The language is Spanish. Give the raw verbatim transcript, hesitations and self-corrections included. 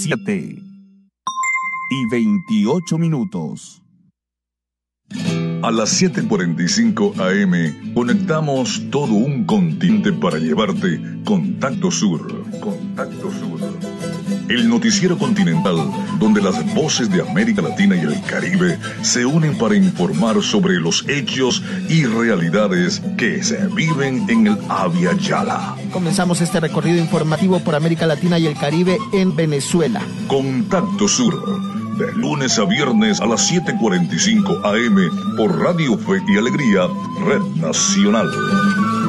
siete y veintiocho minutos. A las siete cuarenta y cinco a eme conectamos todo un continente para llevarte Contacto Sur. Contacto Sur. El noticiero continental donde las voces de América Latina y el Caribe se unen para informar sobre los hechos y realidades que se viven en el Abya Yala. Comenzamos este recorrido informativo por América Latina y el Caribe en Venezuela. Contacto Sur. De lunes a viernes a las siete cuarenta y cinco a eme por Radio Fe y Alegría, Red Nacional.